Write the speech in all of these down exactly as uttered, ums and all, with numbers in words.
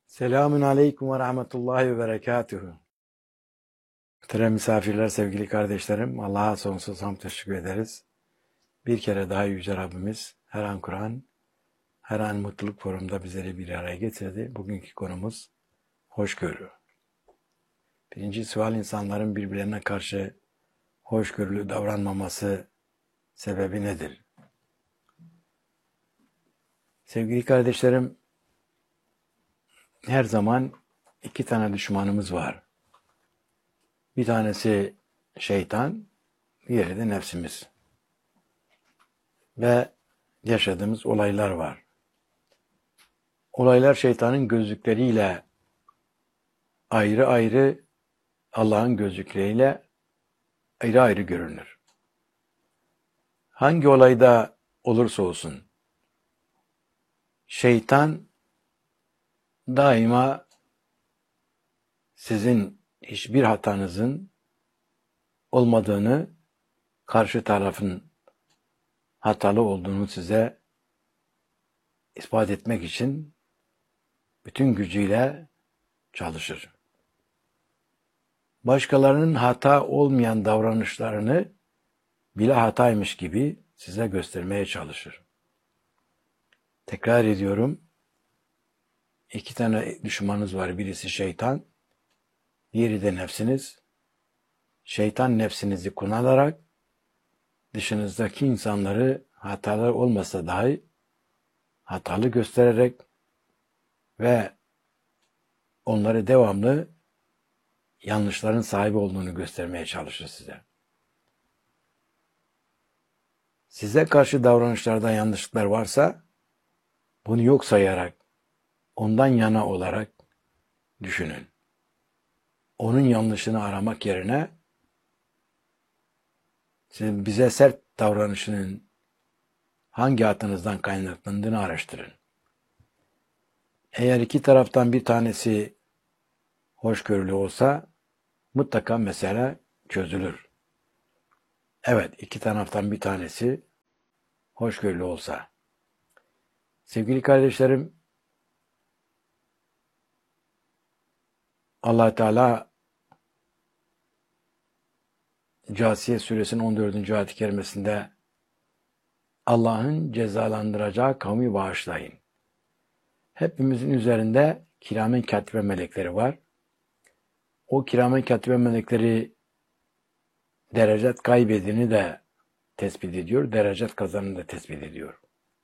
Selamun aleyküm ve rahmetullahi ve berekatuhu. Muhterem misafirler, sevgili kardeşlerim, Allah'a sonsuz hamd teşekkür ederiz. Bir kere daha Yüce Rabbimiz her an Kur'an, her an mutluluk forumunda bizleri bir araya getirdi. Bugünkü konumuz hoşgörü. Birinci sual, insanların birbirlerine karşı hoşgörülü davranmaması sebebi nedir? Sevgili kardeşlerim, her zaman iki tane düşmanımız var. Bir tanesi şeytan, diğeri de nefsimiz. Ve yaşadığımız olaylar var. Olaylar şeytanın gözlükleriyle ayrı ayrı, Allah'ın gözlükleriyle ayrı ayrı görünür. Hangi olayda olursa olsun, şeytan daima sizin hiçbir hatanızın olmadığını, karşı tarafın hatalı olduğunu size ispat etmek için bütün gücüyle çalışır. Başkalarının hata olmayan davranışlarını bile hataymış gibi size göstermeye çalışır. Tekrar ediyorum, iki tane düşmanınız var. Birisi şeytan, diğeri de nefsiniz. Şeytan nefsinizi kullanarak dışınızdaki insanları hatalar olmasa dahi hatalı göstererek ve onları devamlı yanlışların sahibi olduğunu göstermeye çalışır size. Size karşı davranışlarda yanlışlıklar varsa bunu yok sayarak, ondan yana olarak düşünün. Onun yanlışını aramak yerine sizin bize sert davranışının hangi hatınızdan kaynaklandığını araştırın. Eğer iki taraftan bir tanesi hoşgörülü olsa mutlaka mesele çözülür. Evet, iki taraftan bir tanesi hoşgörülü olsa. Sevgili kardeşlerim, Allah Teala Câsiye suresinin on dördüncü ayet-i kerimesinde Allah'ın cezalandıracağı kavmi bağışlayın. Hepimizin üzerinde kiramen katibe melekleri var. O kiramen katibe melekleri derecet kaybedeni de tespit ediyor, derecet kazanını da tespit ediyor.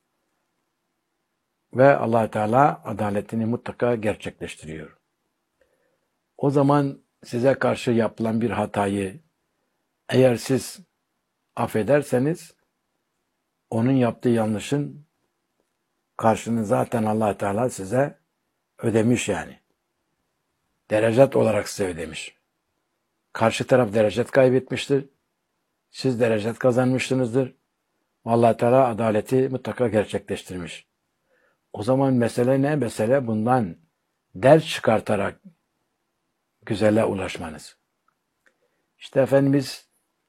Ve Allah Teala adaletini mutlaka gerçekleştiriyor. O zaman size karşı yapılan bir hatayı eğer siz affederseniz onun yaptığı yanlışın karşılığını zaten Allah Teala size ödemiş yani. Derecet olarak size ödemiş. Karşı taraf derecet kaybetmiştir. Siz derecet kazanmışsınızdır. Allah Teala adaleti mutlaka gerçekleştirmiş. O zaman mesele ne? Mesele bundan ders çıkartarak güzele ulaşmanız. İşte Efendimiz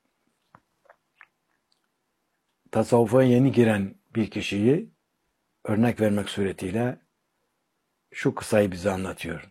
tasavvufa yeni giren bir kişiyi örnek vermek suretiyle şu kıssayı bize anlatıyor.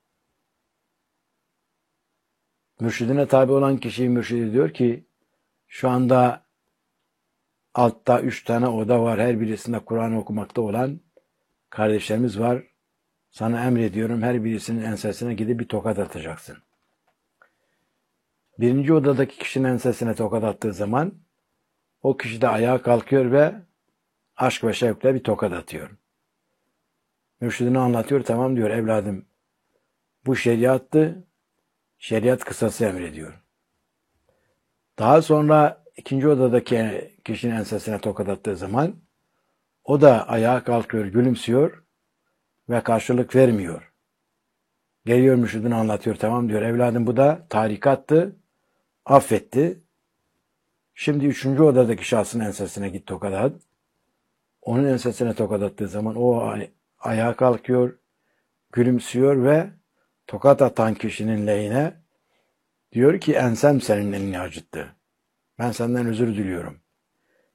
Mürşidine tabi olan kişiyi mürşidi diyor ki şu anda altta üç tane oda var. Her birisinde Kur'an okumakta olan kardeşlerimiz var. Sana emrediyorum her birisinin ensesine gidip bir tokat atacaksın. Birinci odadaki kişinin ensesine tokat attığı zaman o kişi de ayağa kalkıyor ve aşk ve şevkle bir tokat atıyor. Mürşidine anlatıyor, tamam diyor evladım bu şeriattı, şeriat kısası emrediyor. Daha sonra ikinci odadaki kişinin ensesine tokat attığı zaman o da ayağa kalkıyor, gülümsüyor ve karşılık vermiyor. Geliyor mürşidine anlatıyor, tamam diyor evladım bu da tarikattı, affetti. Şimdi üçüncü odadaki şahsın ensesine git tokat at. Onun ensesine tokat attığı zaman o ayağa kalkıyor, gülümsüyor ve tokat atan kişinin lehine diyor ki ensem senin elini acıttı. Ben senden özür diliyorum.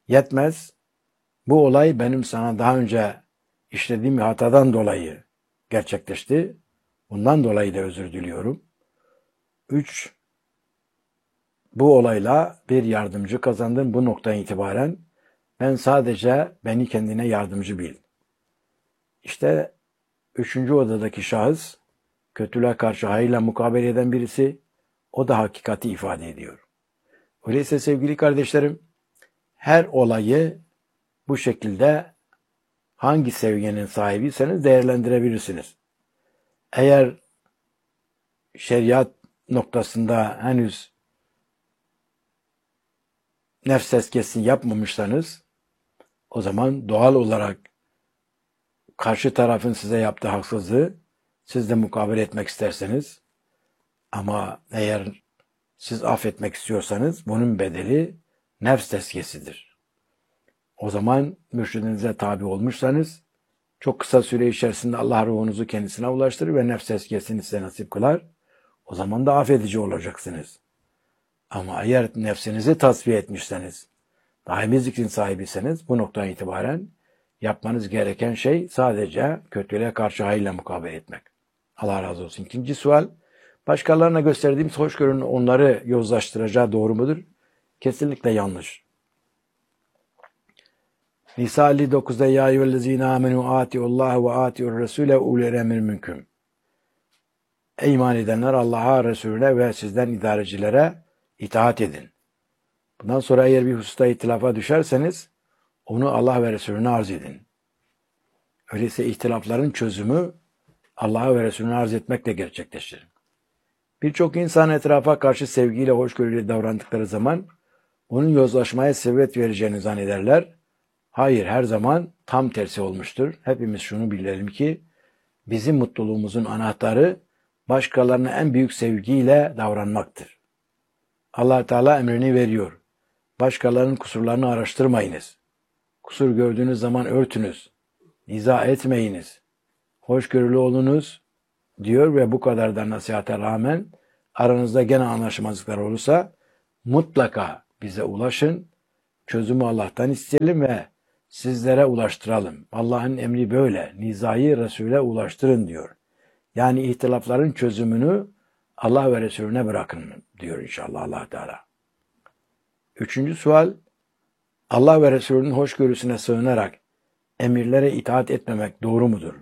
Yetmez. Bu olay benim sana daha önce işlediğim bir hatadan dolayı gerçekleşti. Bundan dolayı da özür diliyorum. Üç, bu olayla bir yardımcı kazandım. Bu noktadan itibaren ben sadece beni kendine yardımcı bil. İşte üçüncü odadaki şahıs kötülüğe karşı hayırla mukabele eden birisi. O da hakikati ifade ediyor. Öyleyse sevgili kardeşlerim, her olayı bu şekilde hangi seviyenin sahibiyseniz değerlendirebilirsiniz. Eğer şeriat noktasında henüz nefs tezkiyesini yapmamışsanız, o zaman doğal olarak karşı tarafın size yaptığı haksızlığı siz de mukabele etmek isterseniz, ama eğer siz affetmek istiyorsanız bunun bedeli nefs tezkiyesidir. O zaman mürşidinize tabi olmuşsanız çok kısa süre içerisinde Allah ruhunuzu kendisine ulaştırır ve nefs tezkiyesini size nasip kılar. O zaman da affedici olacaksınız. Ama eğer nefsinizi tasfiye etmişseniz, daimi zikrin sahibiyseniz bu noktadan itibaren yapmanız gereken şey sadece kötülüğe karşı hayırla mukabele etmek. Allah razı olsun. İkinci sual, başkalarına gösterdiğimiz hoşgörünün onları yozlaştıracağı doğru mudur? Kesinlikle yanlış. Nisa elli dokuzda ya eyyühellezine amenu atiullaha ve atiur resule ulul emri minkum. Ey iman edenler, Allah'a, Resulüne ve sizden idarecilere itaat edin. Bundan sonra eğer bir hususta ihtilafa düşerseniz onu Allah ve Resulüne arz edin. Öyleyse ihtilafların çözümü Allah'a ve Resulüne arz etmekle gerçekleşir. Birçok insan etrafa karşı sevgiyle, hoşgörüyle davrandıkları zaman onun yozlaşmaya sebebiyet vereceğini zannederler. Hayır, her zaman tam tersi olmuştur. Hepimiz şunu bilelim ki bizim mutluluğumuzun anahtarı başkalarına en büyük sevgiyle davranmaktır. Allah Teala emrini veriyor. Başkalarının kusurlarını araştırmayınız. Kusur gördüğünüz zaman örtünüz. İza etmeyiniz. Hoşgörülü olunuz diyor ve bu kadar da nasihate rağmen aranızda gene anlaşmazlıklar olursa mutlaka bize ulaşın. Çözümü Allah'tan isteyelim ve sizlere ulaştıralım. Allah'ın emri böyle. Nizayı Resul'e ulaştırın diyor. Yani ihtilafların çözümünü Allah ve Resulüne bırakın diyor inşallah Allah Teala. Üçüncü sual, Allah ve Resulünün hoşgörüsüne sığınarak emirlere itaat etmemek doğru mudur?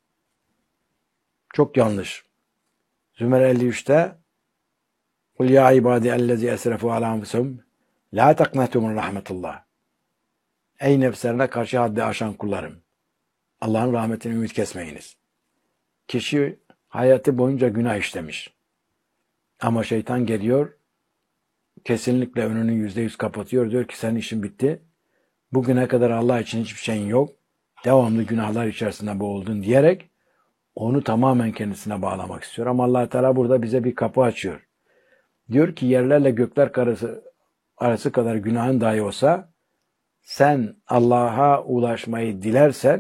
Çok yanlış. Zümer elli üçte Kul ya ibadi ellezî esrefu alâ enfusihim lâ taknetû min rahmetullah. Ey nefslerine karşı haddi aşan kullarım, Allah'ın rahmetini ümit kesmeyiniz. Kişi hayatı boyunca günah işlemiş. Ama şeytan geliyor, kesinlikle önünü yüzde yüz kapatıyor. Diyor ki senin işin bitti. Bugüne kadar Allah için hiçbir şeyin yok. Devamlı günahlar içerisinde boğuldun diyerek onu tamamen kendisine bağlamak istiyor. Ama Allah Teala burada bize bir kapı açıyor. Diyor ki yerlerle gökler arası, arası kadar günahın dahi olsa sen Allah'a ulaşmayı dilersen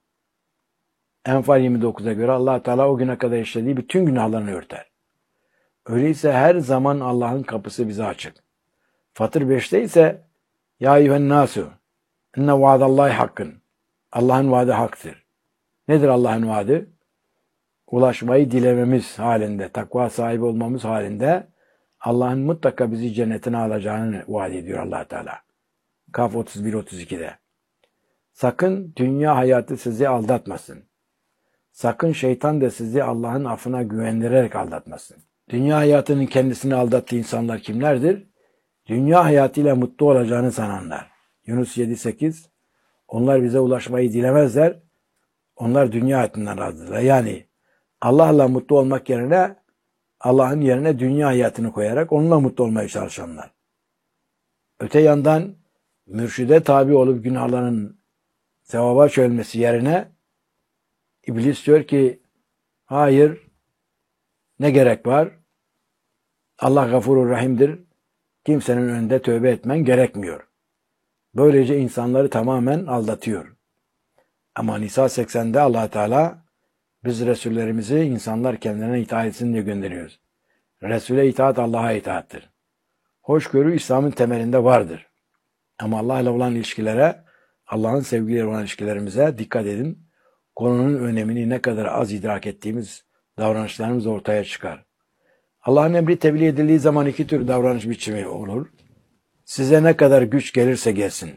Enfal yirmi dokuza göre Allah Teala o güne kadar işlediği bütün günahlarını örter. Öyleyse her zaman Allah'ın kapısı bize açık. Fatır beşte ise ya eyyühen nasu inne vaadallahi hakkın. Allah'ın vaadi haktır. Nedir Allah'ın vaadi? Ulaşmayı dilememiz halinde, takva sahibi olmamız halinde Allah'ın mutlaka bizi cennetine alacağını vaat ediyor Allah Teala. Kaf otuz bir otuz ikide. Sakın dünya hayatı sizi aldatmasın. Sakın şeytan da sizi Allah'ın affına güvendirerek aldatmasın. Dünya hayatının kendisini aldattığı insanlar kimlerdir? Dünya hayatıyla mutlu olacağını sananlar. Yunus yedi sekiz. Onlar bize ulaşmayı dilemezler. Onlar dünya hayatından razıdırlar. Yani Allah'la mutlu olmak yerine Allah'ın yerine dünya hayatını koyarak onunla mutlu olmaya çalışanlar. Öte yandan mürşide tabi olup günahların sevaba çölmesi yerine İblis diyor ki hayır, ne gerek var? Allah gafurur rahimdir. Kimsenin önünde tövbe etmen gerekmiyor. Böylece insanları tamamen aldatıyor. Ama Nisa seksende Allah Teala biz Resullerimizi insanlar kendilerine itaat etsin diye gönderiyoruz. Resul'e itaat Allah'a itaattir. Hoşgörü İslam'ın temelinde vardır. Ama Allah ile olan ilişkilere, Allah'ın sevgileri olan ilişkilerimize dikkat edin. konunun önemini ne kadar az idrak ettiğimiz davranışlarımız ortaya çıkar. Allah'ın emri tebliğ edildiği zaman iki tür davranış biçimi olur. Size ne kadar güç gelirse gelsin.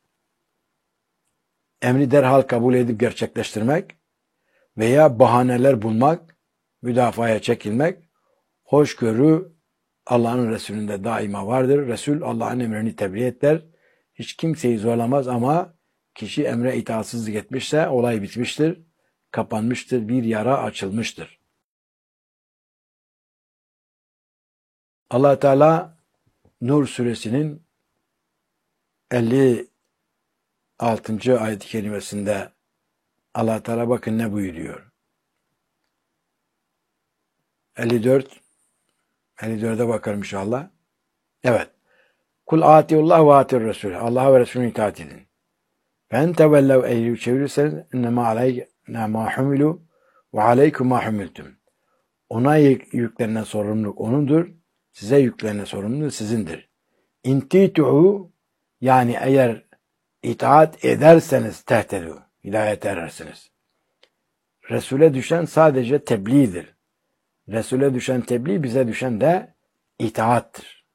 Emri derhal kabul edip gerçekleştirmek veya bahaneler bulmak, müdafaya çekilmek, hoşgörü Allah'ın Resulü'nde daima vardır. Resul Allah'ın emrini tebliğ eder. Hiç kimseyi zorlamaz ama kişi emre itaatsizlik etmişse olay bitmiştir, kapanmıştır, bir yara açılmıştır. Allah Teala Nur suresinin elli altıncı ayet-i kerimesinde Allah Teala bakın ne buyuruyor. elli dört elli dörde bakalım inşallah. Evet. Kul atiullah ve atir Resul. Allah'a ve Resulüne itaat edin. Ben tevellev eğri çevirirseniz innema aleyne ma humilu ve aleykum ma humiltum. Ona yüklenen sorumluluk onundur. Size yüklenen sorumluluk sizindir. İntitu'u yani eğer itaat ederseniz tehtedu. Hidayete erersiniz. Resul'e düşen sadece tebliğdir. Resul'e düşen tebliğ, bize düşen de itaattır.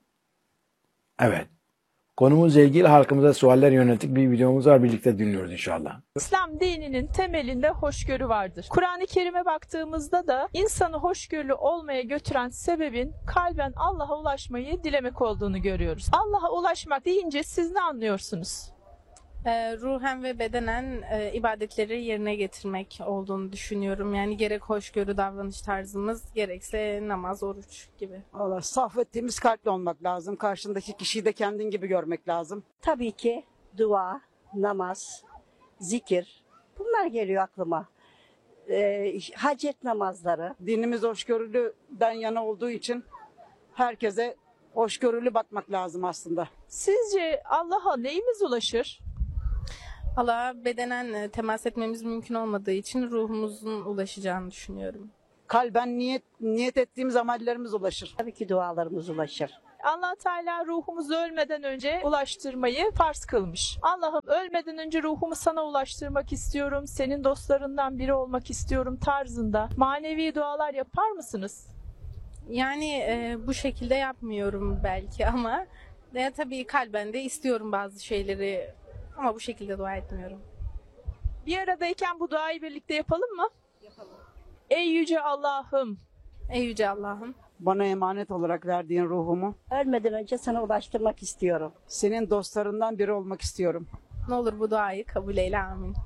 Evet. Konumuzla ilgili halkımıza sualler yönelik bir videomuz var. Birlikte dinliyoruz inşallah. İslam dininin temelinde hoşgörü vardır. Kur'an-ı Kerim'e baktığımızda da insanı hoşgörülü olmaya götüren sebebin kalben Allah'a ulaşmayı dilemek olduğunu görüyoruz. Allah'a ulaşmak deyince siz ne anlıyorsunuz? E, ruhen ve bedenen e, ibadetleri yerine getirmek olduğunu düşünüyorum. Yani gerek hoşgörü davranış tarzımız, gerekse namaz, oruç gibi. Allah, saf ve temiz kalpli olmak lazım. Karşındaki kişiyi de kendin gibi görmek lazım. Tabii ki dua, namaz, zikir bunlar geliyor aklıma. Ee, hacet namazları. Dinimiz hoşgörülüden yana olduğu için herkese hoşgörülü bakmak lazım aslında. Sizce Allah'a neyimiz ulaşır? Allah'a bedenen e, temas etmemiz mümkün olmadığı için ruhumuzun ulaşacağını düşünüyorum. Kalben niyet niyet ettiğimiz amellerimiz ulaşır. Tabii ki dualarımız ulaşır. Allah Teala ruhumuzu ölmeden önce ulaştırmayı farz kılmış. Allah'ım ölmeden önce ruhumu sana ulaştırmak istiyorum, senin dostlarından biri olmak istiyorum tarzında manevi dualar yapar mısınız? Yani e, bu şekilde yapmıyorum belki ama e, tabii kalben de istiyorum bazı şeyleri ama bu şekilde dua etmiyorum. Bir aradayken bu duayı birlikte yapalım mı? Yapalım. Ey yüce Allah'ım. Ey yüce Allah'ım. Bana emanet olarak verdiğin ruhumu Ölmeden önce sana ulaştırmak istiyorum. senin dostlarından biri olmak istiyorum. Ne olur bu duayı kabul eyle, amin.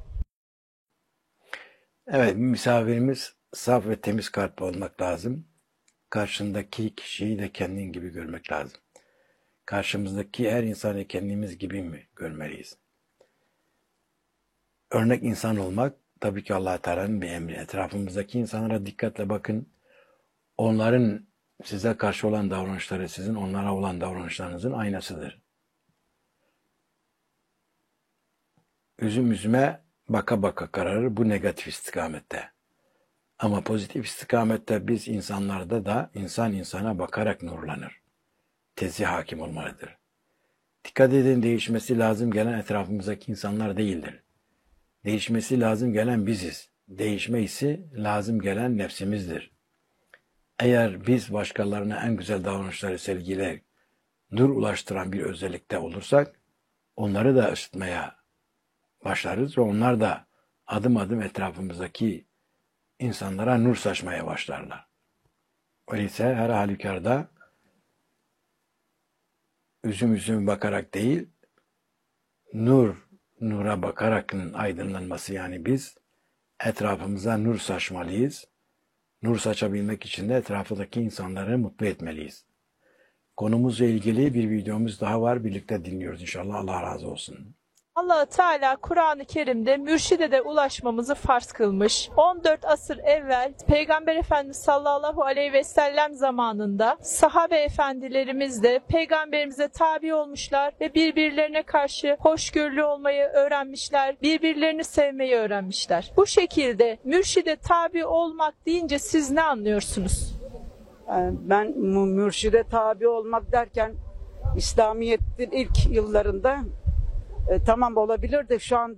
Evet, misafirimiz saf ve temiz kalpli olmak lazım. Karşındaki kişiyi de kendin gibi görmek lazım. Karşımızdaki her insanı kendimiz gibi mi görmeliyiz? Örnek insan olmak tabii ki Allah Teala'nın bir emri. Etrafımızdaki insanlara dikkatle bakın. Onların size karşı olan davranışları sizin onlara olan davranışlarınızın aynasıdır. Üzüm üzüme baka baka kararır, bu negatif istikamette. Ama pozitif istikamette biz insanlarda da insan insana bakarak nurlanır. Tezi hakim olmalıdır. Dikkat edin, değişmesi lazım gelen etrafımızdaki insanlar değildir. Değişmesi lazım gelen biziz. Değişmesi lazım gelen nefsimizdir. Eğer biz başkalarına en güzel davranışları sergiler, nur ulaştıran bir özellikte olursak, onları da ısıtmaya başlarız ve onlar da adım adım etrafımızdaki insanlara nur saçmaya başlarlar. Öyleyse her halükarda üzüm üzüm bakarak değil, nur, nura bakarak aydınlanması, yani biz etrafımıza nur saçmalıyız. Nur saçabilmek için de etrafındaki insanları mutlu etmeliyiz. Konumuzla ilgili bir videomuz daha var. Birlikte dinliyoruz inşallah. Allah razı olsun. Allah Teala Kur'an-ı Kerim'de mürşide de ulaşmamızı farz kılmış. on dört asır evvel Peygamber Efendimiz sallallahu aleyhi ve sellem zamanında sahabe efendilerimiz de peygamberimize tabi olmuşlar ve birbirlerine karşı hoşgörülü olmayı öğrenmişler, birbirlerini sevmeyi öğrenmişler. Bu şekilde mürşide tabi olmak deyince siz ne anlıyorsunuz? Yani ben mu- mürşide tabi olmak derken İslamiyet'in ilk yıllarında E, tamam olabilir de şu anda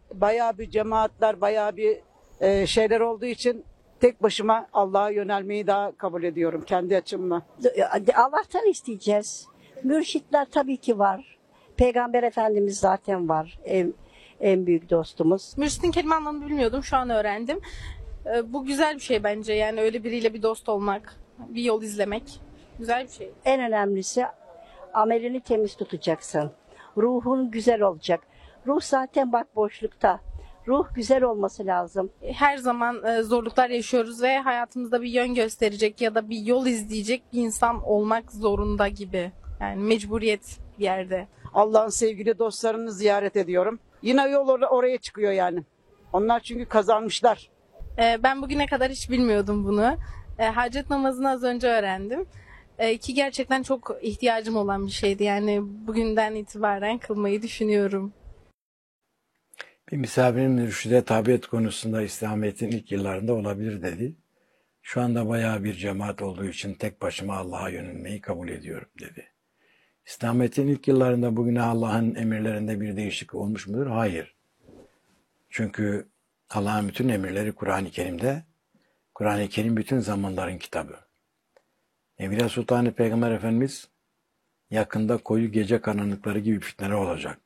bayağı bir cemaatler, bayağı bir e, şeyler olduğu için tek başıma Allah'a yönelmeyi daha kabul ediyorum kendi açımdan. Allah'tan isteyeceğiz. Mürşitler tabii ki var. Peygamber Efendimiz zaten var. En, en büyük dostumuz. Mürşidin kelime anlamını bilmiyordum. Şu an öğrendim. Ee, Bu güzel bir şey bence. Yani öyle biriyle bir dost olmak, bir yol izlemek. Güzel bir şey. En önemlisi amelini temiz tutacaksın. Ruhun güzel olacak. Ruh zaten bak boşlukta. Ruh güzel olması lazım. Her zaman e, zorluklar yaşıyoruz ve hayatımızda bir yön gösterecek ya da bir yol izleyecek bir insan olmak zorunda gibi. Yani mecburiyet bir yerde. Allah'ın sevgili dostlarını ziyaret ediyorum. Yine yol or- oraya çıkıyor yani. Onlar çünkü kazanmışlar. Ee, Ben bugüne kadar hiç bilmiyordum bunu. Ee, Hacet namazını az önce öğrendim. Ee, Ki gerçekten çok ihtiyacım olan bir şeydi. Yani bugünden itibaren kılmayı düşünüyorum. Bir misafirin mürşide tabiyet konusunda İslamiyet'in ilk yıllarında olabilir dedi. Şu anda bayağı bir cemaat olduğu için tek başıma Allah'a yönelmeyi kabul ediyorum dedi. İslamiyet'in ilk yıllarında bugüne Allah'ın emirlerinde bir değişiklik olmuş mudur? Hayır. Çünkü Allah'ın bütün emirleri Kur'an-ı Kerim'de. Kur'an-ı Kerim bütün zamanların kitabı. Evliya Sultanı Peygamber Efendimiz yakında koyu gece karanlıkları gibi fitneler olacak.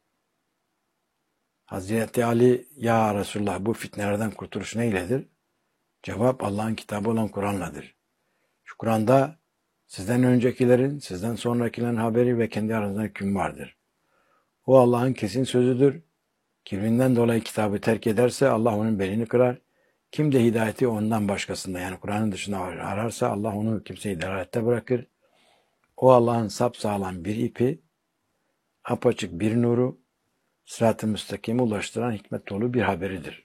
Hazreti Ali, ya Resulullah bu fitnelerden kurtuluş neyledir? Cevap Allah'ın kitabı olan Kur'an'ladır. Şu Kur'an'da sizden öncekilerin, sizden sonrakilerin haberi ve kendi aranızda hüküm vardır. O Allah'ın kesin sözüdür. Kibrinden dolayı kitabı terk ederse Allah onun belini kırar. Kim de hidayeti ondan başkasında yani Kur'an'ın dışında ararsa Allah onu kimseyi delalette bırakır. O Allah'ın sapsağlam bir ipi, apaçık bir nuru, sırat-ı müstakime ulaştıran hikmet dolu bir haberidir.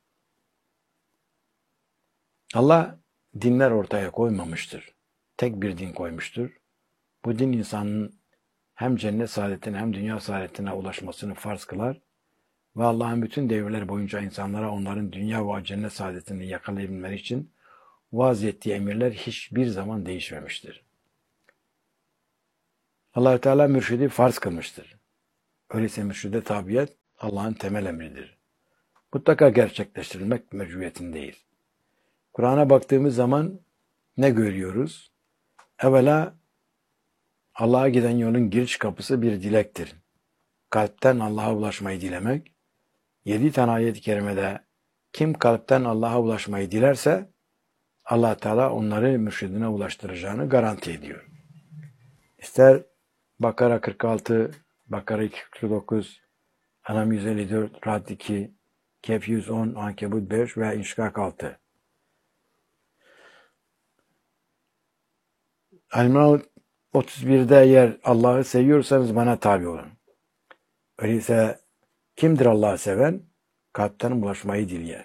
Allah dinler ortaya koymamıştır. Tek bir din koymuştur. Bu din insanın hem cennet saadetine hem dünya saadetine ulaşmasını farz kılar ve Allah'ın bütün devirler boyunca insanlara onların dünya ve cennet saadetini yakalayabilmeleri için vaaz ettiği emirler hiçbir zaman değişmemiştir. Allah-u Teala mürşidi farz kılmıştır. Öyleyse mürşide tabiyet Allah'ın temel emridir. Mutlaka gerçekleştirilmek mecburiyetindeyiz. Kur'an'a baktığımız zaman ne görüyoruz? Evvela Allah'a giden yolun giriş kapısı bir dilektir. Kalpten Allah'a ulaşmayı dilemek. Yedi tane ayet-i kerimede kim kalpten Allah'a ulaşmayı dilerse Allah Teala onları mürşidine ulaştıracağını garanti ediyor. İster Bakara kırk altı, Bakara iki yüz kırk dokuz, En'am yüz elli dört, Ra'd iki, Kehf yüz on, Ankebut beş ve İnşikak altı. El-İmran otuz birde eğer Allah'ı seviyorsanız bana tabi olun. Öyleyse kimdir Allah'ı seven? Kalpten ulaşmayı dileyen.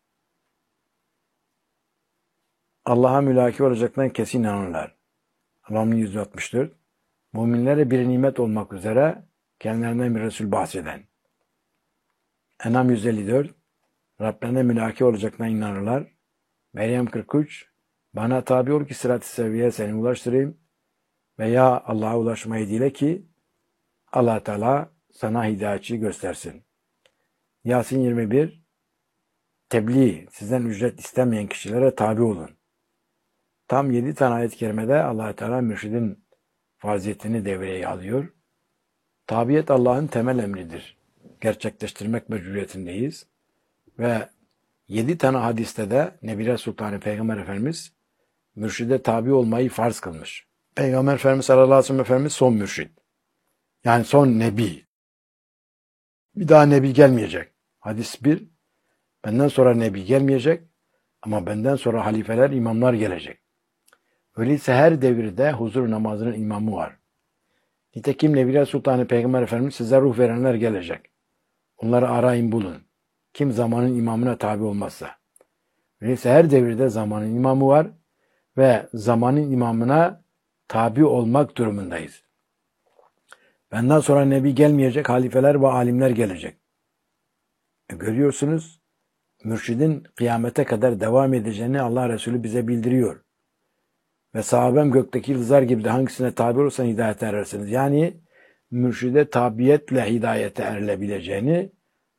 Allah'a mülaki olacaklarına kesin inanırlar. Ram yüz altmış dört. Müminlere bir nimet olmak üzere kendilerinden bir Resul bahseden. En'am yüz elli dört. Rablerine mülaki olacaklarına inanırlar. Meryem kırk üç. Bana tabi ol ki sırat-ı seviyeye seni ulaştırayım. Veya Allah'a ulaşmayı dile ki Allah Teala sana hidayetçi göstersin. Yasin yirmi bir. Tebliğ, sizden ücret istemeyen kişilere tabi olun. Tam yedi tane ayet-i kerimede Allah Teala mürşidin faziyetini devreye alıyor. Tabiyet Allah'ın temel emridir. Gerçekleştirmek mecburiyetindeyiz. Ve yedi tane hadiste de Nebiler Sultanı Peygamber Efendimiz mürşide tabi olmayı farz kılmış. Peygamber Efendimiz sallallahu aleyhi ve sellem Efendimiz son mürşid. Yani son nebi. Bir daha nebi gelmeyecek. Hadis bir. Benden sonra nebi gelmeyecek. Ama benden sonra halifeler, imamlar gelecek. Öyleyse her devirde huzur namazının imamı var. Nitekim Nebiler Sultanı Peygamber Efendimiz size ruh verenler gelecek. Onları arayın bulun. Kim zamanın imamına tabi olmazsa. Öyleyse her devirde zamanın imamı var ve zamanın imamına tabi olmak durumundayız. Benden sonra nebi gelmeyecek, halifeler ve alimler gelecek. E görüyorsunuz, mürşidin kıyamete kadar devam edeceğini Allah Resulü bize bildiriyor. Ve sahabem gökteki yıldızlar gibi de hangisine tabi olursan hidayete erersiniz. Yani mürşide tabiyetle hidayete erilebileceğini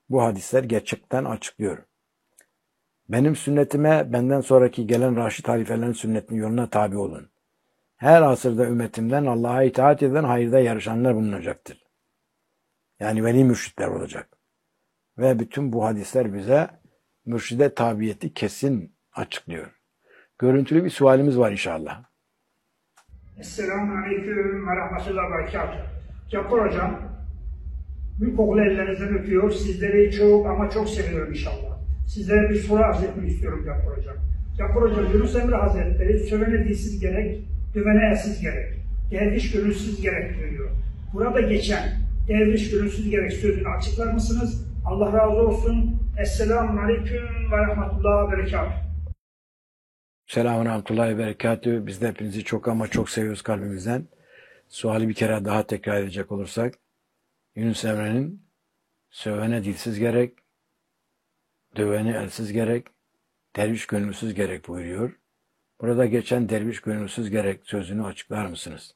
bu hadisler gerçekten açıklıyor. Benim sünnetime benden sonraki gelen Raşid halifelerin sünnetinin yoluna tabi olun. Her asırda ümmetimden Allah'a itaat eden hayırda yarışanlar bulunacaktır. Yani veli mürşitler olacak. Ve bütün bu hadisler bize mürşide tabiyeti kesin açıklıyor. Görüntülü bir sualimiz var inşallah. Esselamu Aleyküm ve Rahmetullah ve Berekatuhu. Cabbar Hocam, büyük okul ellerinizden öpüyor. Sizleri çok ama çok seviyorum inşallah. Sizlere bir soru arz etmek istiyorum Cabbar Hocam. Cabbar Hocam, Yunus Emre Hazretleri sövene dilsiz gerek, dövene elsiz gerek, derviş gönülsüz gerek diyor. Burada geçen derviş gönülsüz gerek sözünü açıklar mısınız? Allah razı olsun. Esselamu Aleyküm ve Rahmetullah ve Berekatuhu. Selamun Rahmetullahi ve Berekatühü. Biz de hepinizi çok ama çok seviyoruz kalbimizden. Suali bir kere daha tekrar edecek olursak, Yunus Emre'nin sövene dilsiz gerek, dövene elsiz gerek, derviş gönülsüz gerek buyuruyor. Burada geçen derviş gönülsüz gerek sözünü açıklar mısınız?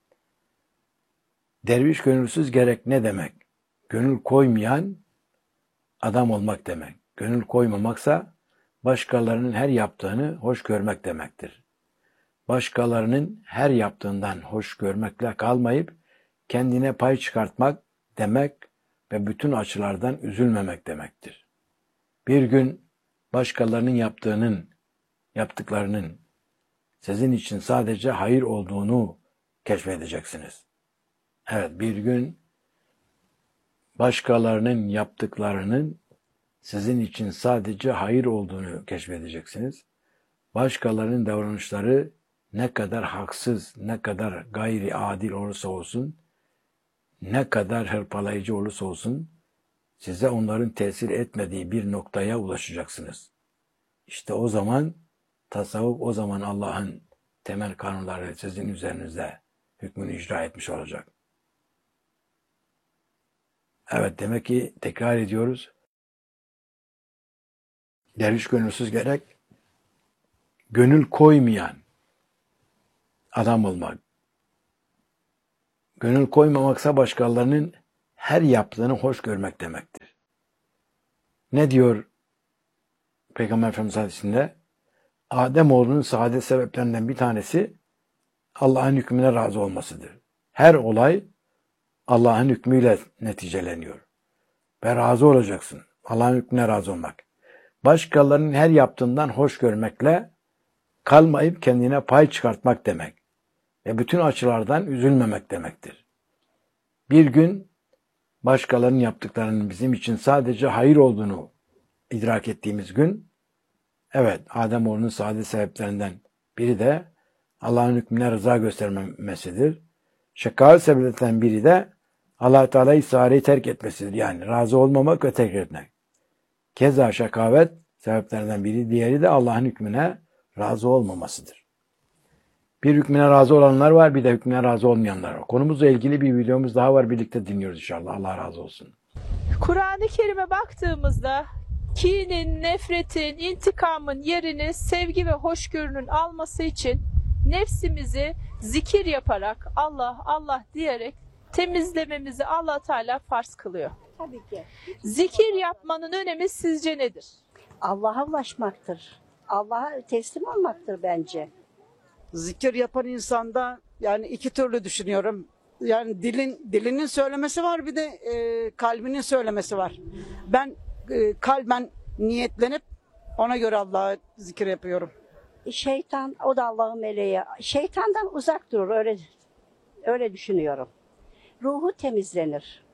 Derviş gönülsüz gerek ne demek? Gönül koymayan adam olmak demek. Gönül koymamaksa başkalarının her yaptığını hoş görmek demektir. Başkalarının her yaptığından hoş görmekle kalmayıp kendine pay çıkartmak demek ve bütün açılardan üzülmemek demektir. Bir gün başkalarının yaptığının, yaptıklarının sizin için sadece hayır olduğunu keşfedeceksiniz. Evet, bir gün başkalarının yaptıklarının sizin için sadece hayır olduğunu keşfedeceksiniz. Başkalarının davranışları ne kadar haksız, ne kadar gayri adil olursa olsun, ne kadar hırpalayıcı olursa olsun, size onların tesir etmediği bir noktaya ulaşacaksınız. İşte o zaman tasavvuf, o zaman Allah'ın temel kanunları sizin üzerinizde hükmünü icra etmiş olacak. Evet, demek ki tekrar ediyoruz. Derviş gönülsüz gerek, gönül koymayan adam olmak. Gönül koymamaksa başkalarının her yaptığını hoş görmek demektir. Ne diyor Peygamber Efendimiz hadisinde? Ademoğlunun saadet sebeplerinden bir tanesi Allah'ın hükmüne razı olmasıdır. Her olay Allah'ın hükmüyle neticeleniyor. Ve razı olacaksın. Allah'ın hükmüne razı olmak. Başkalarının her yaptığından hoş görmekle kalmayıp kendine pay çıkartmak demek. Ve bütün açılardan üzülmemek demektir. Bir gün başkalarının yaptıklarının bizim için sadece hayır olduğunu idrak ettiğimiz gün, evet, Ademoğlunun saadet sebeplerinden biri de Allah'ın hükmüne rıza göstermemesidir. Şakavet sebeplerinden biri de Allah-u Teala'yı isareyi terk etmesidir. Yani razı olmamak ve terk etmek. Keza şakavet sebeplerinden biri, diğeri de Allah'ın hükmüne razı olmamasıdır. Bir hükmüne razı olanlar var, bir de hükmüne razı olmayanlar var. Konumuzla ilgili bir videomuz daha var, birlikte dinliyoruz inşallah. Allah razı olsun. Kur'an-ı Kerim'e baktığımızda kinin, nefretin, intikamın yerini sevgi ve hoşgörünün alması için nefsimizi zikir yaparak Allah Allah diyerek temizlememizi Allah Teala farz kılıyor. Tabii ki. Zikir yapmanın önemi sizce nedir? Allah'a ulaşmaktır. Allah'a teslim olmaktır bence. Zikir yapan insanda yani iki türlü düşünüyorum. Yani dilin dilinin söylemesi var, bir de e, kalbinin söylemesi var. Ben e, kalben niyetlenip ona göre Allah'a zikir yapıyorum. Şeytan, o da Allah'ın meleği. Şeytandan uzak durur, öyle öyle düşünüyorum. Ruhu temizlenir.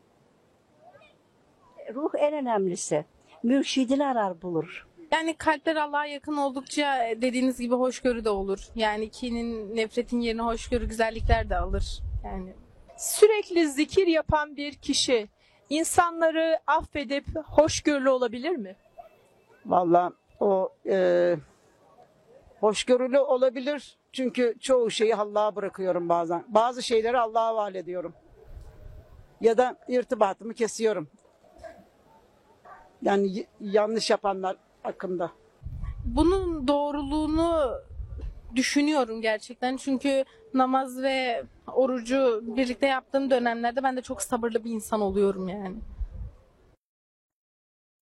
Ruh en önemlisi. Mürşidini arar bulur. Yani kalpler Allah'a yakın oldukça dediğiniz gibi hoşgörü de olur. Yani kinin, nefretin yerine hoşgörü, güzellikler de alır. Yani Sürekli zikir yapan bir kişi insanları affedip hoşgörülü olabilir mi? Vallahi o e, hoşgörülü olabilir. Çünkü çoğu şeyi Allah'a bırakıyorum bazen. Bazı şeyleri Allah'a havale ediyorum. Ya da irtibatımı kesiyorum. Yani y- yanlış yapanlar hakkında. bunun doğruluğunu düşünüyorum gerçekten. Çünkü namaz ve orucu birlikte yaptığım dönemlerde ben de çok sabırlı bir insan oluyorum yani.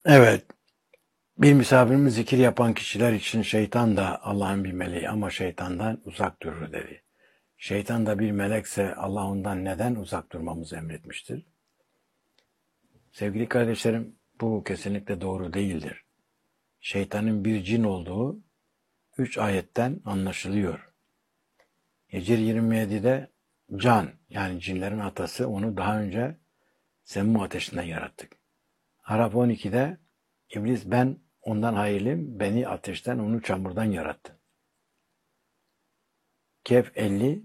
Evet, bir misafirimiz zikir yapan kişiler için şeytan da Allah'ın bir meleği ama şeytandan uzak durur dedi. Şeytan da bir melekse Allah ondan neden uzak durmamızı emretmiştir? Sevgili kardeşlerim, bu kesinlikle doğru değildir. Şeytanın bir cin olduğu üç ayetten anlaşılıyor. Hicr yirmi yedide Can, yani cinlerin atası, onu daha önce Semmu ateşinden yarattık. Araf on ikide İblis ben ondan hayırlıyım, beni ateşten, onu çamurdan yarattı. Kehf elli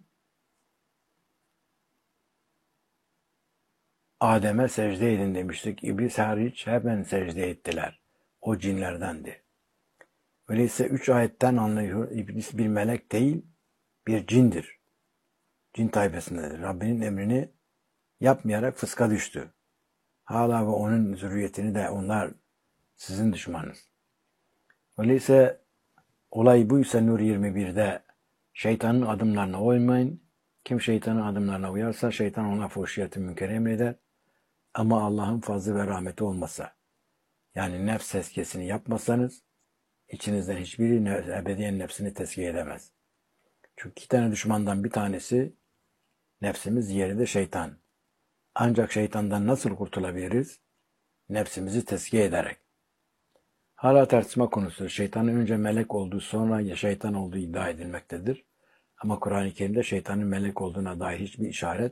Adem'e secde edin demiştik. İblis hariç hemen secde ettiler. O cinlerdendi. Öyleyse üç ayetten anlıyor. İblis bir melek değil, bir cindir. Cin tayfesindedir. Rabbinin emrini yapmayarak fıska düştü. Hala ve onun zürriyetini de onlar sizin düşmanınız. Öyleyse olay buysa Nur yirmi birde şeytanın adımlarına uymayın. Kim şeytanın adımlarına uyarsa şeytan ona fuhşiyatı münker emreder. Ama Allah'ın fazlı ve rahmeti olmasa, yani nefs tezkiyesini yapmasanız, içinizden hiçbiri ebediyen nefsini tezkiye edemez. Çünkü iki tane düşmandan bir tanesi nefsimiz, diğeri de şeytan. Ancak şeytandan nasıl kurtulabiliriz? Nefsimizi tezkiye ederek. Hala tartışma konusu. Şeytanın önce melek olduğu, sonra ya şeytan olduğu iddia edilmektedir. Ama Kur'an-ı Kerim'de şeytanın melek olduğuna dair hiçbir işaret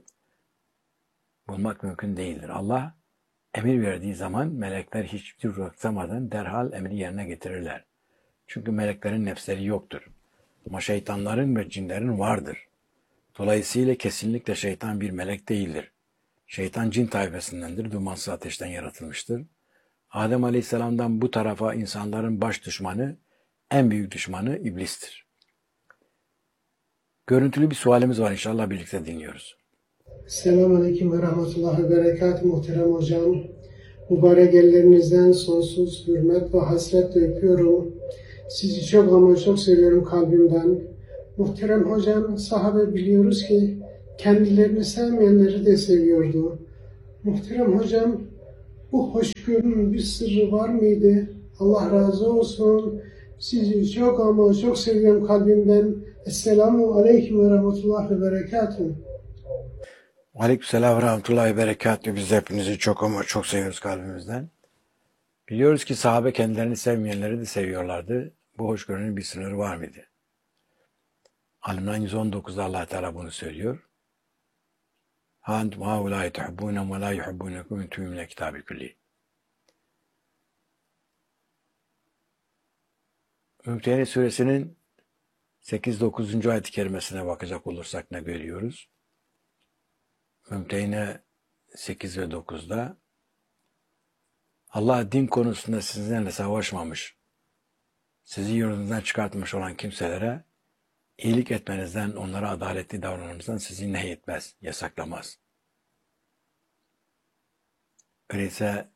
bulmak mümkün değildir. Allah emir verdiği zaman melekler hiç duraksamadan derhal emri yerine getirirler. Çünkü meleklerin nefsleri yoktur. Ama şeytanların ve cinlerin vardır. Dolayısıyla kesinlikle şeytan bir melek değildir. Şeytan cin tayfesindendir, dumansız ateşten yaratılmıştır. Adem Aleyhisselam'dan bu tarafa insanların baş düşmanı, en büyük düşmanı iblistir. Görüntülü bir sualimiz var, inşallah birlikte dinliyoruz. Selamünaleyküm ve rahmetullahi ve berekatuhu muhterem hocam. Mübarek ellerinizden sonsuz hürmet ve hasretle öpüyorum. Sizi çok ama çok seviyorum kalbimden. Muhterem hocam, sahabe biliyoruz ki kendilerini sevmeyenleri de seviyordu. Muhterem hocam, bu hoşgörünün bir sırrı var mıydı? Allah razı olsun. Sizi çok ama çok seviyorum kalbimden. Esselamu aleyküm ve rahmetullahi ve berekatuhu. Aleykümselam ve rahmetullahi ve berekatuhu. Biz de hepinizi çok ama çok seviyoruz kalbimizden. Biliyoruz ki sahabe kendilerini sevmeyenleri de seviyorlardı. Bu hoşgörünün bir sınırı var mıydı? Al-İmran yüz on dokuzda Allah Teala bunu söylüyor. Ha entum haulâi tuhibbûne ve lâ yuhibbûnekum ve tü'mînûne bil kitâbil küllî. Mümtehine suresinin sekiz dokuzuncu ayet-i kerimesine bakacak olursak ne görüyoruz? Mümtehine sekiz ve dokuzda Allah din konusunda sizinle savaşmamış, sizi yurdunuzdan çıkartmış olan kimselere iyilik etmenizden, onlara adaletli davranmanızdan sizi nehyetmez, yasaklamaz. Öyleyse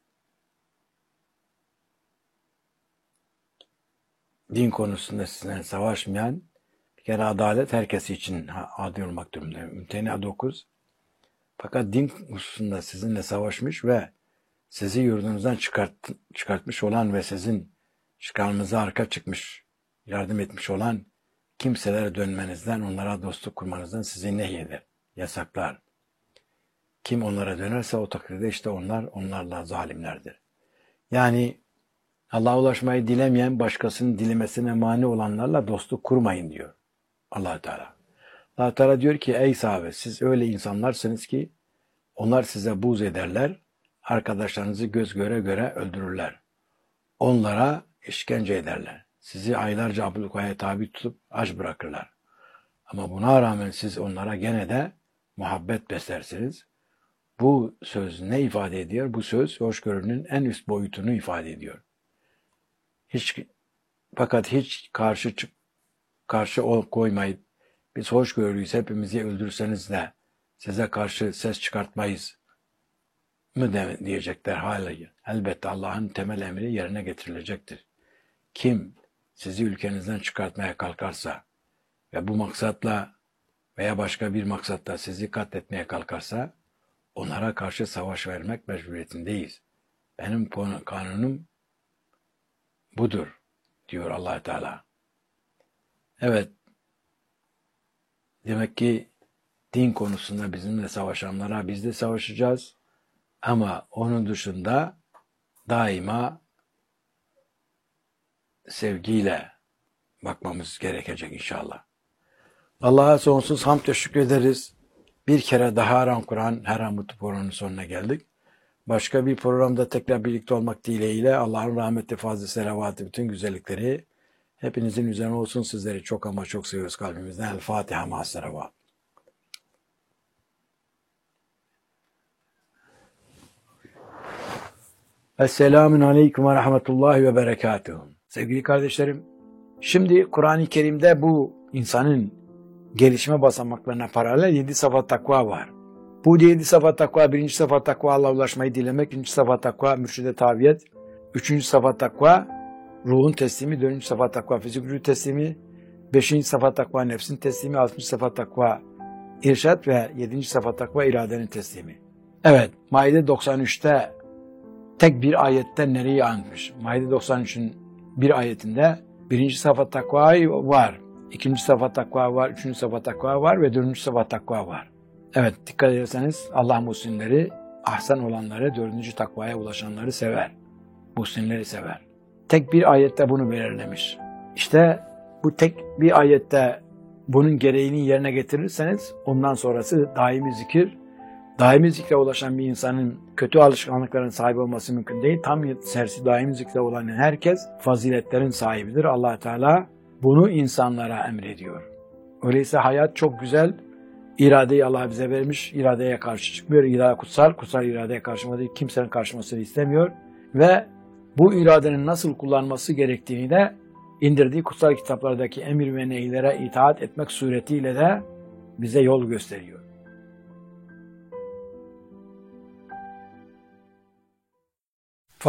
din konusunda sizinle savaşmayan, bir kere adalet herkes için adil olmak durumunda. Mümtehine dokuz. Fakat din hususunda sizinle savaşmış ve sizi yurdunuzdan çıkart, çıkartmış olan ve sizin çıkarmanıza arka çıkmış, yardım etmiş olan kimselere dönmenizden, onlara dostluk kurmanızdan sizi nehyeder, yasaklar. Kim onlara dönerse o takdirde işte onlar, onlarla zalimlerdir. Yani Allah'a ulaşmayı dilemeyen, başkasının dilemesine mani olanlarla dostluk kurmayın diyor Allah Teala. Allah Teala diyor ki ey sahabe, siz öyle insanlarsınız ki onlar size buğz ederler, arkadaşlarınızı göz göre göre öldürürler. Onlara işkence ederler. Sizi aylarca ablukaya tabi tutup aç bırakırlar. Ama buna rağmen siz onlara gene de muhabbet beslersiniz. Bu söz ne ifade ediyor? Bu söz hoşgörünün en üst boyutunu ifade ediyor. Hiç, fakat hiç karşı çık, karşı koymayıp biz hoşgörülüyüz, hepimizi öldürseniz de size karşı ses çıkartmayız mı de, diyecekler hala. Elbette Allah'ın temel emri yerine getirilecektir. Kim sizi ülkenizden çıkartmaya kalkarsa ve bu maksatla veya başka bir maksatla sizi katletmeye kalkarsa onlara karşı savaş vermek mecburiyetindeyiz. Benim kanunum budur diyor Allah Teala. Evet. Demek ki din konusunda bizimle savaşanlara biz de savaşacağız. Ama onun dışında daima sevgiyle bakmamız gerekecek inşallah. Allah'a sonsuz hamd teşekkür ederiz. Bir kere daha Haram Kur'an, Her Mutlu programının sonuna geldik. Başka bir programda tekrar birlikte olmak dileğiyle Allah'ın rahmeti, fazla selavatı, bütün güzellikleri hepinizin üzerine olsun. Sizleri çok ama çok seviyoruz kalbimizden. El Fatiha ma selavat. Esselamun aleyküm ve rahmetullahi ve berekatuhu. Sevgili kardeşlerim, şimdi Kur'an-ı Kerim'de bu insanın gelişme basamaklarına paralel yedi sıfat takva var. Bu yedi sıfat takva, birinci sıfat takva Allah'a ulaşmayı dilemek, ikinci sıfat takva mürşide taviyet, üçüncü sıfat takva ruhun teslimi, dördüncü sıfat takva fizik gücü teslimi, beşinci sıfat takva nefsin teslimi, altıncı sıfat takva irşat ve yedinci sıfat takva iradenin teslimi. Evet, Maide doksan üçte tek bir ayette nereyi anlatmış? Maide doksan üçün bir ayetinde birinci sıfat takva var, ikinci sıfat takva var, üçüncü sıfat takva var ve dördüncü sıfat takva var. Evet, dikkat ederseniz Allah muhsinleri, ahsen olanları, dördüncü takvaya ulaşanları sever. Muhsinleri sever. Tek bir ayette bunu belirlemiş. İşte bu tek bir ayette bunun gereğini yerine getirirseniz ondan sonrası daimi zikir, daimi zikre ulaşan bir insanın kötü alışkanlıkların sahibi olması mümkün değil. Tam sersi daimi zikre olan herkes faziletlerin sahibidir. Allah Teala bunu insanlara emrediyor. Öyleyse hayat çok güzel. İradeyi Allah bize vermiş. İradeye karşı çıkmıyor. İrade kutsal. Kutsal iradeye karşımadığı kimsenin karşımasını istemiyor. Ve bu iradenin nasıl kullanması gerektiğini de indirdiği kutsal kitaplardaki emir ve nehlere itaat etmek suretiyle de bize yol gösteriyor.